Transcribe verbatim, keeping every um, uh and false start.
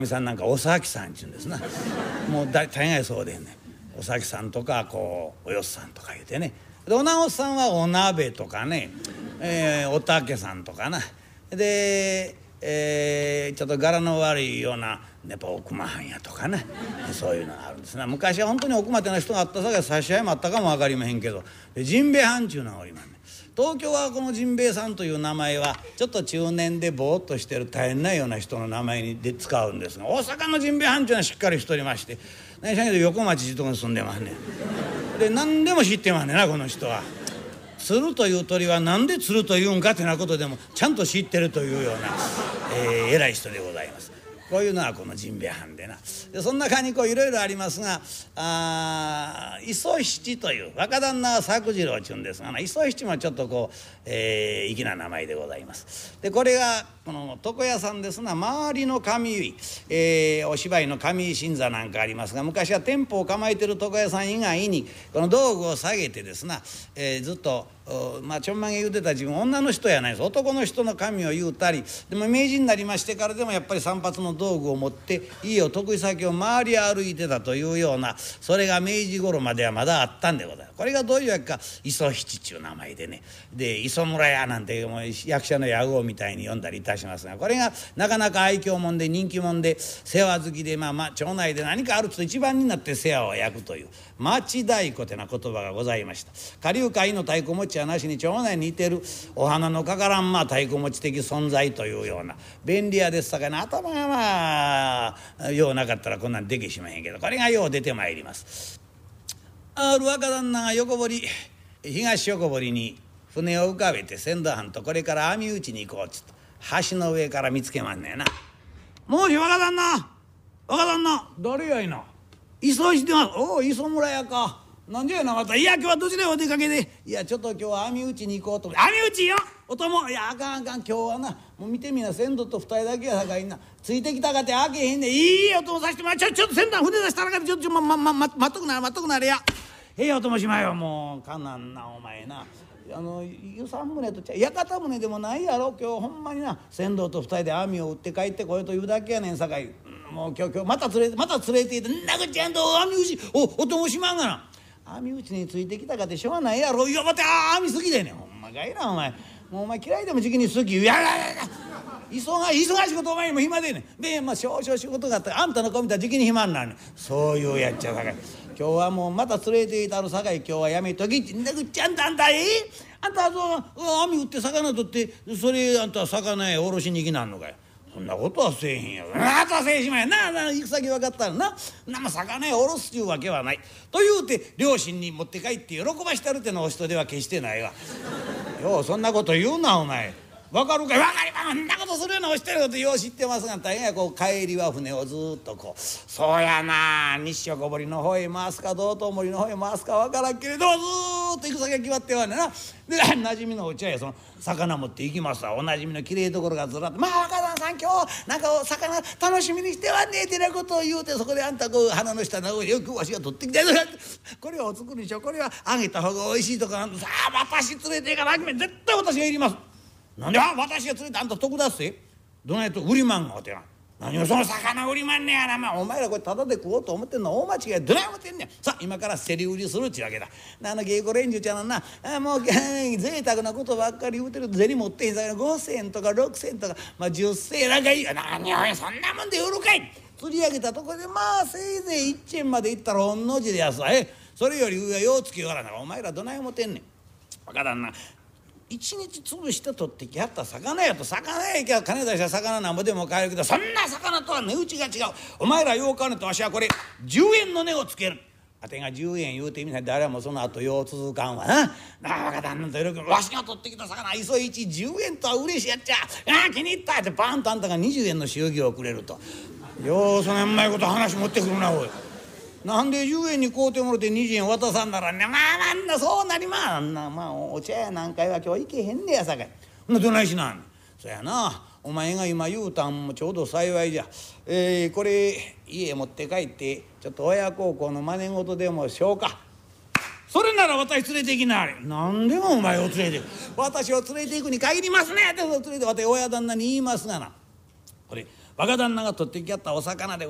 さんなんかおさきさんちゅうんですな。もう大概そうでね、おさきさんとかこうおよっさんとか言うてね、でおなおさんはお鍋とかね、えー、おたけさんとかなで、えー、ちょっと柄の悪いようなやっぱ奥間藩やとかね、そういうのがあるんですな。昔は本当に奥間ってな人があったさかい差し合いもあったかも分かりまへんけど、ジンベエ藩ちゅうのがおりまんね。東京はこのジンベエさんという名前はちょっと中年でぼーっとしてる大変なような人の名前にで使うんですが、大阪のジンベエ藩というのはしっかりしておりまして、何しゃけど横町いうとこに住んでますね。で何でも知ってますねなこの人は。鶴という鳥は何で鶴というんかってなことでもちゃんと知ってるというような、えー、偉い人でございます。こういうのはこのジンベエ藩でな。でそんな中にこういろいろありますが、あ磯七という若旦那は作次郎ちゅうんですがな、磯七もちょっとこう、えー、粋な名前でございます。でこれがこの床屋さんですな。周りの上結、えー、お芝居の上結新座なんかありますが、昔は店舗を構えてる床屋さん以外にこの道具を下げてですな、えー、ずっとまあちょんまげ言うてた自分女の人やないです。男の人の髪を言うたり、でも明治になりましてからでもやっぱり散髪の道具を持って家を得意先を回り歩いてたというような、それが明治頃まではまだあったんでございます。これがどういうわけか磯七ちゅう名前でね、で磯村屋なんてもう役者の屋号みたいに呼んだりいたしますが、これがなかなか愛嬌もんで人気もんで世話好きで、まあまあ町内で何かあると一番になって世話を焼くという町太鼓ってな言葉がございました。下流会の太鼓持ちはなしに町内に似てるお花のかからんまあ太鼓持ち的存在というような便利屋ですさかいな、頭がまあようなかったらこんなんできしまへんけど、これがよう出てまいります。ある若旦那が横堀東横堀に船を浮かべて船頭藩とこれから網打ちに行こうっつっと橋の上から見つけまんねんな。もうし若旦那若旦那誰やいな。磯してます。おお磯村やか。なんじゃいなまた。いや今日はどちらへお出かけで。いやちょっと今日は網打ちに行こうと。網打ちよお供。いやあかんあかん今日はなもう見てみな船頭と二人だけやさかいなついてきたかて開けへんねん。いいお供させてもらう。ちょちょっと船頭船出したらかてちょっとまままま待っとくな待っとくなれや。ええお供しまよ。もうかなんなお前な。あの湯三船とちゃ屋形船でもないやろ。今日ほんまにな船頭と二人で網を打って帰ってこようというだけやねんさかい。もう今日今日また連れまた連れて行ってなくちゃんと網打ちおお供しまんがな。網打ちについてきたかてしょうがないやろ。いやまた網好きでねほんまかいなお前。もうお前嫌いでも時期に好き。いやいやいや忙しい忙しいことお前にも暇でねでまあ少々仕事があったらあんたの子見たら時期に暇になるねん。そういうやっちゃうさかい今日はもうまた連れていたるさかい今日はやめときってんだくっちゃんだあんたええあんたはそう網打って魚取ってそれあんたは魚へおろしに行きなんのかい。そんなことはせえへんやろ。あとはせえしまえなな行く先分かったらななま魚へおろすちゅうわけはないと言うて両親に持って帰って喜ばしたるってのお人では決してないわ。ようそんなこと言うなお前。分かるかい。分かりまん。そんなことするようなおしてることよう知ってますが大変やこう帰りは船をずっとこうそうやな西横堀の方へ回すか道頓堀の方へ回すか分からんけれどずーっと行く先が決まってはねな。でなじみのお茶へその魚持って行きますわ。おなじみのきれいところがずらっとまあ若旦さん今日なんかお魚楽しみにしてはねえてなことを言うてそこであんたこう鼻の下の上よくわしが取ってきてこれはお作りしょこれは揚げた方がおいしいとかさあ私連れていかなきゃ絶対私がいります。なんであ私が連れてあんた得だっせ。どないと売りまんがってな。何をその魚売りまんねやな。まあお前らこれタダで食おうと思ってんの大間違い。どない思ってんねん。さあ今から競り売りするっちゅうわけだ。あの芸子連中ちゃんのなあもう贅沢なことばっかり言うてると銭持ってへんさかいごせんとかろくせんとかまあじゅっせんなんかいいよ。何をそんなもんで売るかい。釣り上げたとこでまあせいぜいいっちんまで行ったら御の字でやすわ。えそれより上はようつきわらな。お前らどない思ってんねん。分からんな。一日潰して取ってきはった魚やと魚やきゃ金出した魚なんぼでも買えるけどそんな魚とは値打ちが違う。お前らよう買うねとわしはこれじゅうえんの値をつける。あてがじゅうえん言うてみない誰もその後よう続かんわな。なあ若旦那と喜ぶわしが取ってきた魚磯一じゅうえんとは嬉しいやっちゃ。ああ気に入ったってパンとあんたがにじゅうえんの祝儀をくれると。ようそのうまいこと話持ってくるなおい。なんでじゅうえんに買うてもろてにじゅうえん渡さんならねまあなんだそうなりまああんなまあお茶やなんかいは今日行けへんねやさかい。ほんなどないしなん。そやなお前が今言うたんもちょうど幸いじゃ。えー、これ家へ持って帰ってちょっと親孝行の真似事でもしようか。それなら私連れて行きなはれ。何でもお前を連れて行く。私を連れて行くに限りますねって連れて私親旦那に言いますがな。これ若旦那が取ってきやったお魚で